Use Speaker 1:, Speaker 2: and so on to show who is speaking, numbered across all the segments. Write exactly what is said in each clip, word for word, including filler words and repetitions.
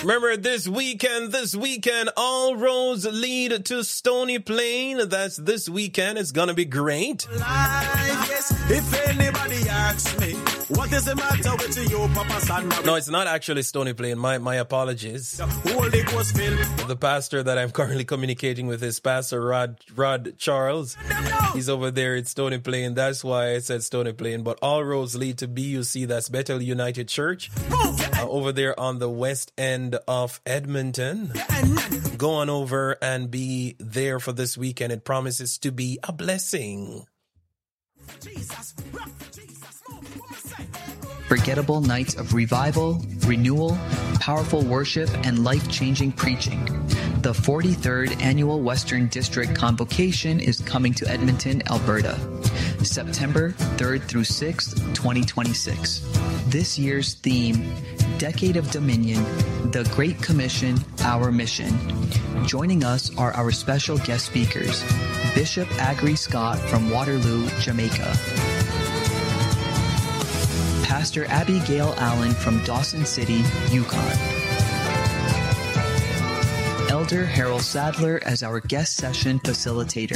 Speaker 1: Remember, this weekend, this weekend, all roads lead to Stony Plain. That's this weekend. It's going to be great.
Speaker 2: Yes, if anybody asks me, what is the matter with you, Papa Sandra?
Speaker 1: No, it's not actually Stony Plain. My my apologies.
Speaker 2: Holy Ghost filled.
Speaker 1: The pastor that I'm currently communicating with is Pastor Rod Rod Charles. He's over there at Stony Plain. That's why I said Stony Plain. But all roads lead to B U C. That's Bethel United Church. Uh, over there on the west end of Edmonton. Go on over and be there for this weekend. It promises to be a blessing.
Speaker 3: Forgettable nights of revival, renewal, powerful worship, and life-changing preaching. The forty-third Annual Western District Convocation is coming to Edmonton, Alberta, September third through sixth, twenty twenty-six. This year's theme, Decade of Dominion, The Great Commission, Our Mission. Joining us are our special guest speakers, Bishop Agri Scott from Waterloo, Jamaica, Pastor Abigail Allen from Dawson City, Yukon, Elder Harold Sadler as our guest session facilitator,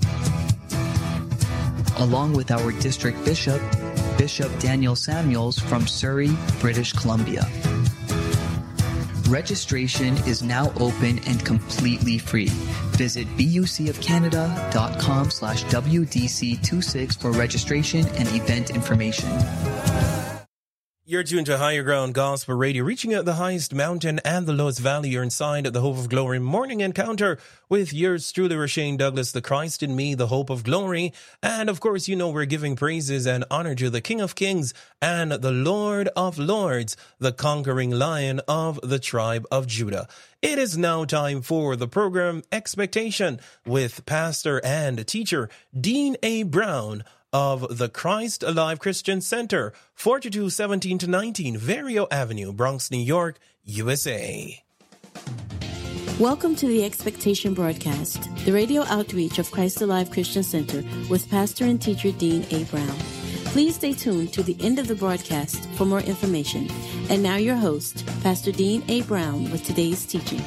Speaker 3: along with our district bishop, Bishop Daniel Samuels from Surrey, British Columbia. Registration is now open and completely free. Visit bucofcanada.com slash WDC26 for registration and event information.
Speaker 1: You're tuned to Higher Ground Gospel Radio, reaching out the highest mountain and the lowest valley. You're inside the Hope of Glory morning encounter with yours truly, Rashane Douglas, the Christ in me, the hope of glory. And of course, you know, we're giving praises and honor to the King of Kings and the Lord of Lords, the conquering Lion of the tribe of Judah. It is now time for the program Expectation with pastor and teacher Dean A. Brown of the Christ Alive Christian Center, forty-two seventeen to nineteen, Vario Avenue, Bronx, New York, U S A.
Speaker 4: Welcome to the Expectation broadcast, the radio outreach of Christ Alive Christian Center with pastor and teacher Dean A. Brown. Please stay tuned to the end of the broadcast for more information. And now your host, Pastor Dean A. Brown, with today's teaching.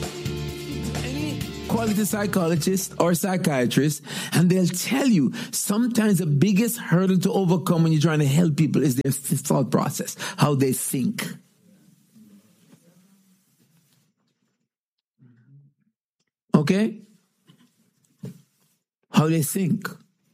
Speaker 5: Quality psychologist or psychiatrist, and they'll tell you sometimes the biggest hurdle to overcome when you're trying to help people is their thought process, how they think. Okay? How they think.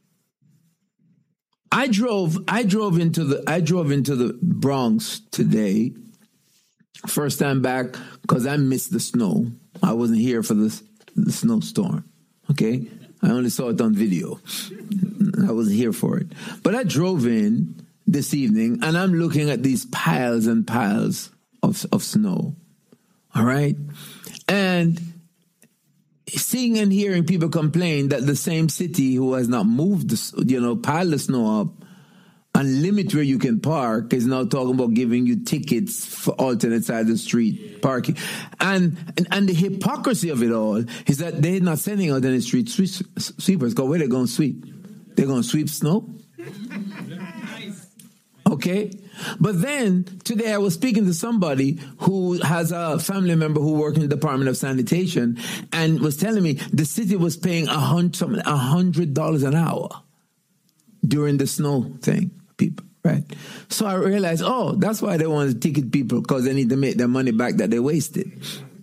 Speaker 5: I drove I drove into the I drove into the Bronx today. First time back because I missed the snow. I wasn't here for this the snowstorm, okay? I only saw it on video. I wasn't here for it. But I drove in this evening, and I'm looking at these piles and piles of, of snow, all right? And seeing and hearing people complain that the same city who has not moved, the, you know, piled the snow up and limit where you can park is now talking about giving you tickets for alternate side of the street parking. And, and and the hypocrisy of it all is that they're not sending out any street sweepers. Because where they're going to sweep? They're going to sweep snow? Okay? But then, today I was speaking to somebody who has a family member who works in the Department of Sanitation and was telling me the city was paying a hundred, a hundred dollars an hour during the snow thing. People, right? So I realized, oh, that's why they want to ticket people, because they need to make their money back that they wasted.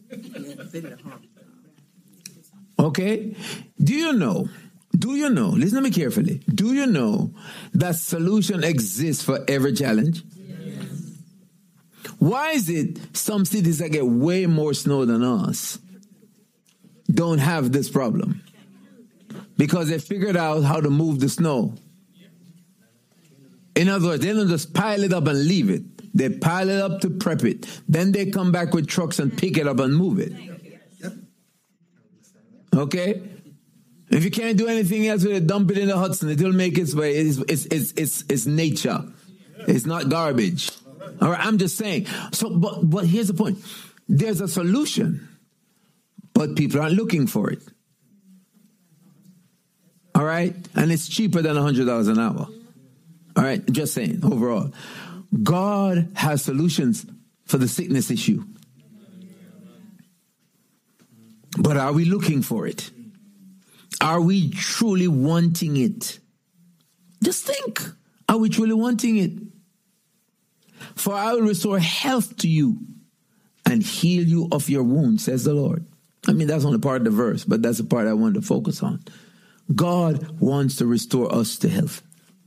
Speaker 5: Okay? Do you know, do you know, listen to me carefully, do you know that solution exists for every challenge? Yes. Why is it some cities that get way more snow than us don't have this problem? Because they figured out how to move the snow. In other words, they don't just pile it up and leave it. They pile it up to prep it. Then they come back with trucks and pick it up and move it. Okay? If you can't do anything else with it, dump it in the Hudson. It will make its way. It's, it's, it's, it's, it's nature. It's not garbage. All right, I'm just saying. So, but, but here's the point. There's a solution, but people aren't looking for it. All right? And it's cheaper than one hundred dollars an hour. All right, just saying, overall. God has solutions for the sickness issue. But are we looking for it? Are we truly wanting it? Just think. Are we truly wanting it? For I will restore health to you and heal you of your wounds, says the Lord. I mean, that's only part of the verse, but that's the part I want to focus on. God wants to restore us to health.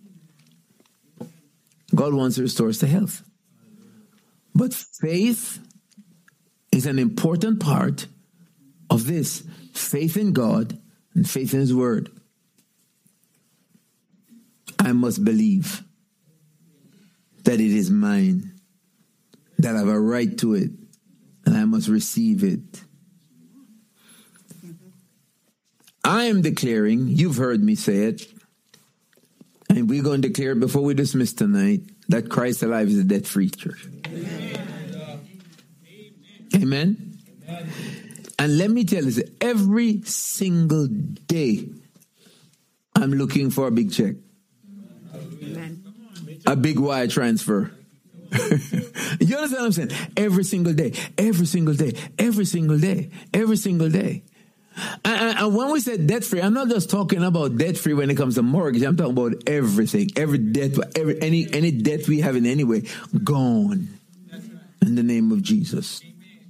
Speaker 5: God wants to restore us to health. But faith is an important part of this. Faith in God and faith in His Word. I must believe that it is mine, that I have a right to it, and I must receive it. I am declaring, you've heard me say it, and we're going to declare it before we dismiss tonight, that Christ Alive is a debt-free church. Amen. Amen. Amen. And let me tell you, every single day, I'm looking for a big check. Amen. A big wire transfer. You understand what I'm saying? Every single day, every single day, every single day, every single day. And, and when we say debt-free, I'm not just talking about debt-free when it comes to mortgage. I'm talking about everything. Every debt, every any any debt we have in any way, gone. In the name of Jesus.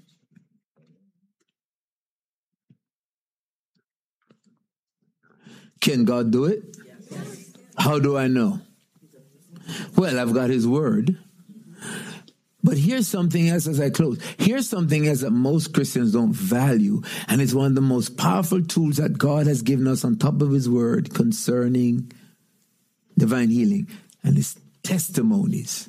Speaker 5: Can God do it? Yes. How do I know? Well, I've got His Word. But here's something else as I close. Here's something else that most Christians don't value. And it's one of the most powerful tools that God has given us on top of His Word concerning divine healing. And it's testimonies.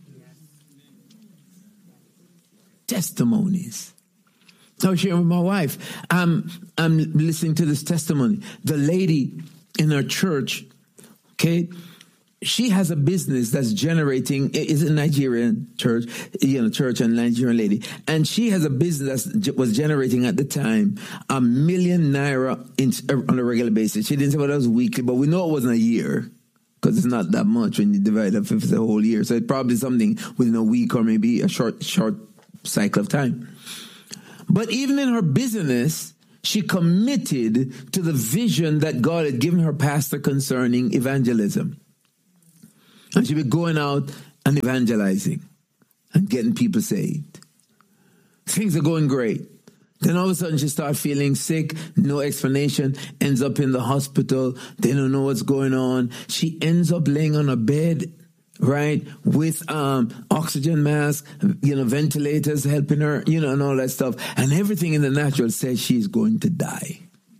Speaker 5: Testimonies. I was sharing with my wife. I'm, I'm listening to this testimony. The lady in her church, okay, she has a business that's generating, it's a Nigerian church, you know, church and Nigerian lady. And she has a business that was generating at the time a million naira in, on a regular basis. She didn't say what it was weekly, but we know it wasn't a year because it's not that much when you divide up if it's a whole year. So it's probably something within a week or maybe a short, short cycle of time. But even in her business, she committed to the vision that God had given her pastor concerning evangelism. And she'd be going out and evangelizing and getting people saved. Things are going great. Then all of a sudden she starts feeling sick, no explanation, ends up in the hospital. They don't know what's going on. She ends up laying on a bed, right, with um, oxygen mask, you know, ventilators helping her, you know, and all that stuff. And everything in the natural says she's going to die.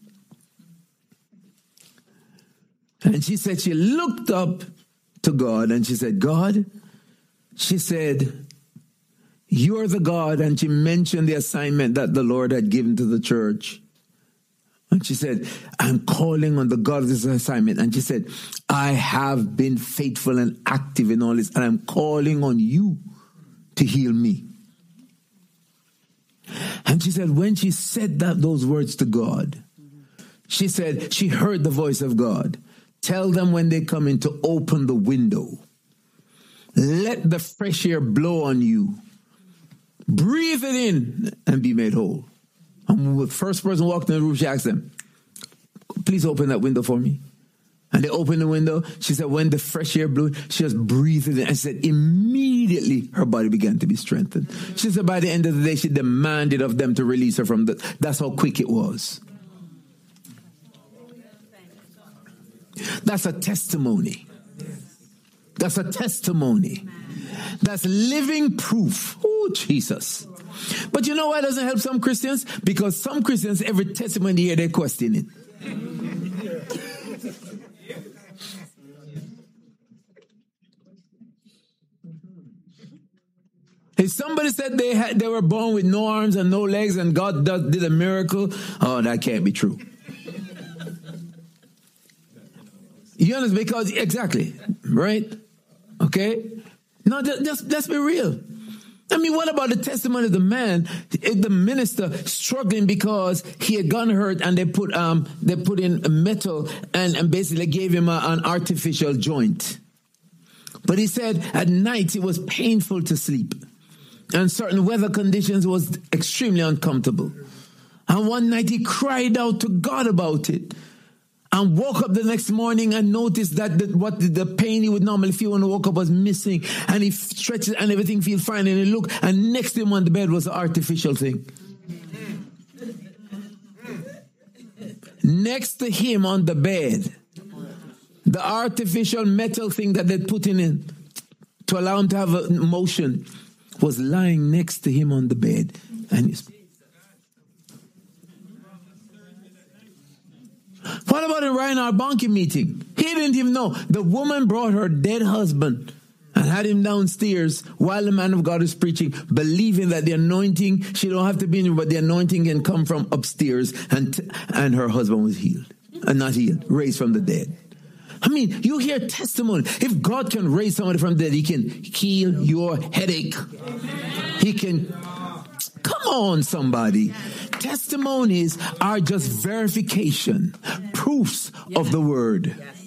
Speaker 5: And she said she looked up to God and she said, God, she said, you are the God. And she mentioned the assignment that the Lord had given to the church. And she said, I'm calling on the God of this assignment. And she said, I have been faithful and active in all this, and I'm calling on you to heal me. And she said, when she said that, those words to God, she said she heard the voice of God. Tell them when they come in to open the window. Let the fresh air blow on you. Breathe it in and be made whole. And the first person walked in the room, she asked them, please open that window for me. And they opened the window. She said, when the fresh air blew, she just breathed it in. And said, immediately her body began to be strengthened. She said, by the end of the day, she demanded of them to release her from the, that's how quick it was. That's a testimony. That's a testimony. That's living proof. Oh, Jesus. But you know why it doesn't help some Christians? Because some Christians, every testimony here, they question it. If somebody said they had, they were born with no arms and no legs and God does, did a miracle, oh, that can't be true. You understand? Because, exactly, right? Okay? No, just, let's be real. I mean, what about the testimony of the man, the minister, struggling because he had gotten hurt and they put um they put in metal and, and basically gave him a, an artificial joint. But he said at night it was painful to sleep. And certain weather conditions was extremely uncomfortable. And one night he cried out to God about it. And woke up the next morning and noticed that the, what the, the pain he would normally feel when he woke up was missing. And he stretches and everything feels fine. And he looked, and next to him on the bed was an artificial thing. Next to him on the bed, the artificial metal thing that they'd put in it to allow him to have a motion was lying next to him on the bed. And he's... What about in Reinhard Bonnke meeting? He didn't even know. The woman brought her dead husband and had him downstairs while the man of God is preaching, believing that the anointing, she don't have to be in here, but the anointing can come from upstairs, and and her husband was healed. And not healed, raised from the dead. I mean, you hear testimony. If God can raise somebody from the dead, he can heal your headache. He can... Come on, somebody. Testimonies are just verification, proofs yes. of the word. Yes.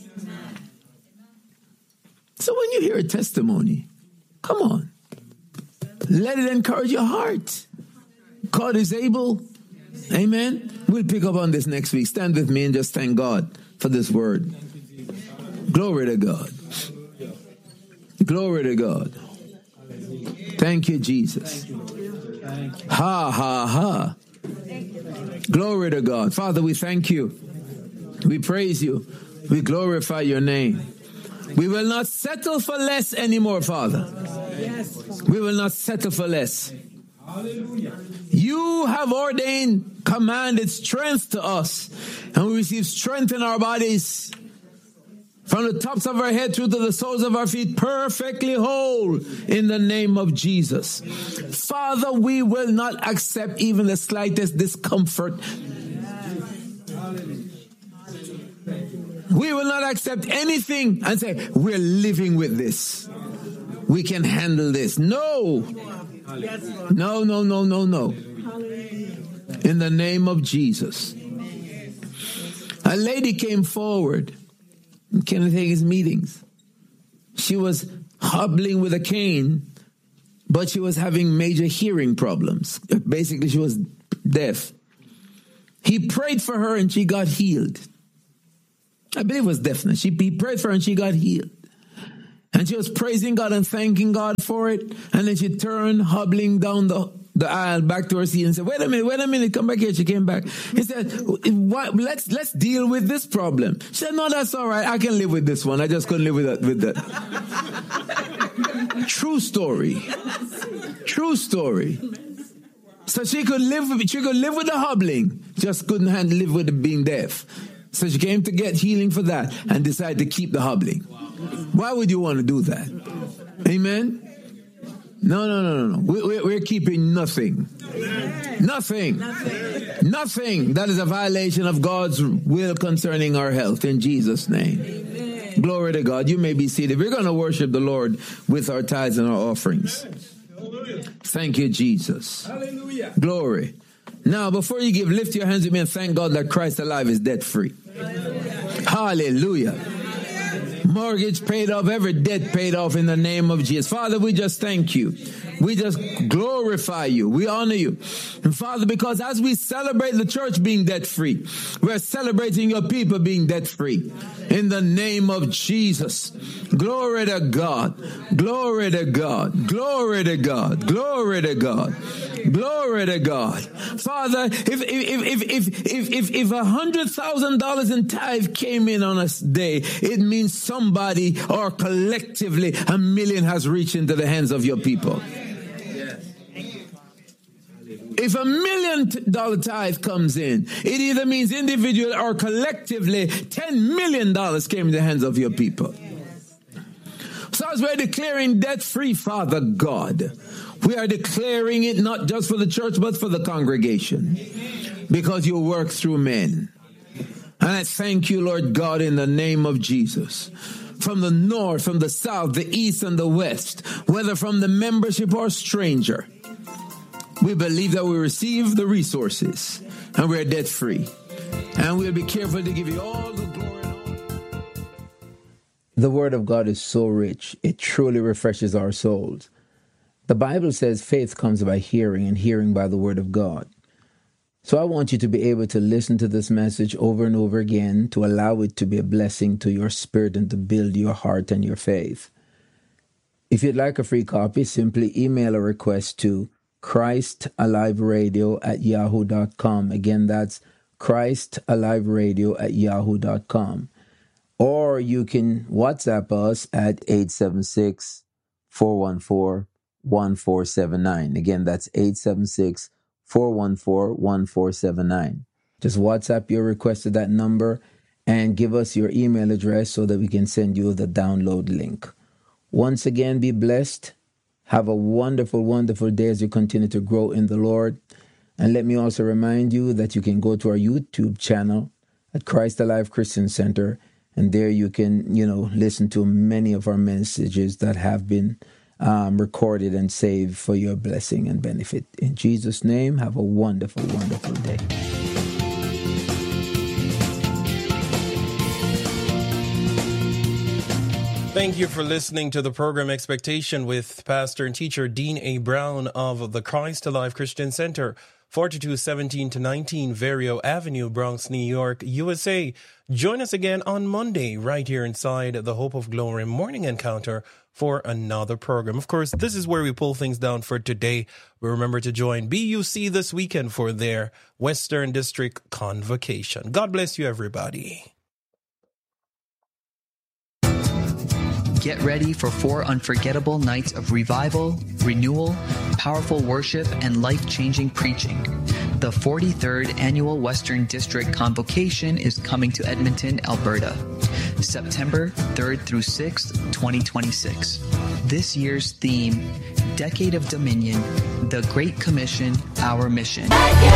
Speaker 5: So when you hear a testimony, come on. Let it encourage your heart. God is able. Amen. We'll pick up on this next week. Stand with me and just thank God for this word. Glory to God. Glory to God. Thank you, Jesus. Ha, ha, ha. Glory to God. Father, we thank you. We praise you. We glorify your name. We will not settle for less anymore, Father. We will not settle for less. You have ordained, commanded strength to us, and we receive strength in our bodies. From the tops of our head through to the soles of our feet, perfectly whole in the name of Jesus. Father, we will not accept even the slightest discomfort. We will not accept anything and say, we're living with this. We can handle this. No. No, no, no, no, no. In the name of Jesus. A lady came forward. Kenneth Hagin's meetings. She was hobbling with a cane, but she was having major hearing problems. Basically, she was deaf. He prayed for her and she got healed. I believe it was deafness. She, he prayed for her and she got healed. And she was praising God and thanking God for it. And then she turned, hobbling down the, the aisle back to her seat and said, wait a minute, wait a minute, come back here. She came back. He said, what, let's let's deal with this problem. She said, no, that's all right. I can live with this one. I just couldn't live with that. With that. True story. True story. So she could live with, she could live with the hobbling, just couldn't handle live with the being deaf. So she came to get healing for that and decided to keep the hobbling. Why would you want to do that? Amen? No, no, no, no, no. We, we're keeping nothing. Nothing. Nothing. Nothing. That is a violation of God's will concerning our health in Jesus' name. Amen. Glory to God. You may be seated. We're going to worship the Lord with our tithes and our offerings. Thank you, Jesus. Hallelujah. Glory. Now, before you give, lift your hands with me and thank God that Christ alive is debt free. Hallelujah. Hallelujah. Mortgage paid off, every debt paid off in the name of Jesus. Father, we just thank you. We just glorify you. We honor you. And Father, because as we celebrate the church being debt-free, we're celebrating your people being debt-free. In the name of Jesus. Glory to God. Glory to God. Glory to God. Glory to God. Glory to God. Father, if if if if if if if a hundred thousand dollars in tithe came in on a day, it means somebody or collectively a million has reached into the hands of your people. If a million dollar tithe comes in, it either means individually or collectively ten million dollars came in the hands of your people. So as we're declaring debt-free, Father God, we are declaring it not just for the church, but for the congregation. Because you work through men. And I thank you, Lord God, in the name of Jesus. From the north, from the south, the east, and the west, whether from the membership or stranger, we believe that we receive the resources and we're debt-free. And we'll be careful to give you all the glory.
Speaker 6: The Word of God is so rich, it truly refreshes our souls. The Bible says faith comes by hearing, and hearing by the Word of God. So I want you to be able to listen to this message over and over again to allow it to be a blessing to your spirit and to build your heart and your faith. If you'd like a free copy, simply email a request to christaliveradio at yahoo dot com. Again, that's christaliveradio at yahoo dot com. Or you can WhatsApp us at eight seven six, four one four, one four seven nine. Again, that's eight seven six, four one four, one four seven nine. Just WhatsApp your request to that number and give us your email address so that we can send you the download link. Once again, be blessed. Have a wonderful, wonderful day as you continue to grow in the Lord. And let me also remind you that you can go to our YouTube channel at Christ Alive Christian Center, and there you can, you know, listen to many of our messages that have been um, recorded and saved for your blessing and benefit. In Jesus' name, have a wonderful, wonderful day.
Speaker 1: Thank you for listening to the program Expectation with Pastor and Teacher Dean A. Brown of the Christ Alive Christian Center, forty-two seventeen to nineteen Verio Avenue, Bronx, New York, U S A. Join us again on Monday right here inside the Hope of Glory Morning Encounter for another program. Of course, this is where we pull things down for today. But remember to join B U C this weekend for their Western District Convocation. God bless you, everybody.
Speaker 3: Get ready for four unforgettable nights of revival, renewal, powerful worship, and life-changing preaching. The forty-third Annual Western District Convocation is coming to Edmonton, Alberta, September third through sixth, twenty twenty-six. This year's theme, Decade of Dominion, The Great Commission, Our Mission.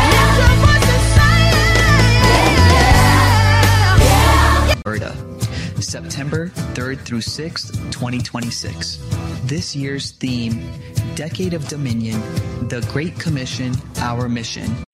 Speaker 3: Alberta, September third through sixth, twenty twenty-six. This year's theme, Decade of Dominion, The Great Commission, Our Mission.